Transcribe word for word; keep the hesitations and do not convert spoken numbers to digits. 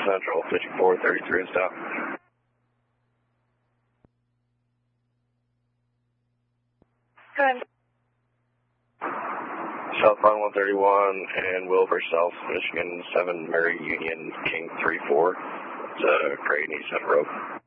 Central, fifty-four thirty-three is down. Good. Southbound one thirty-one and Wilbur South, Michigan, seven Mary Union, King three four. It's a crate and east end road.